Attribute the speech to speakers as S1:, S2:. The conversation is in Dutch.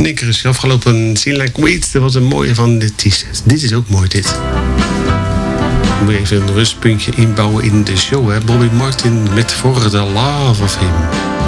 S1: En ik is afgelopen Scene Like Weeds. Dat was een mooie van dit t-shirt. Dit is ook mooi, dit. Ik moet even een rustpuntje inbouwen in de show. Hè? Bobby Martin met For the Love of Him.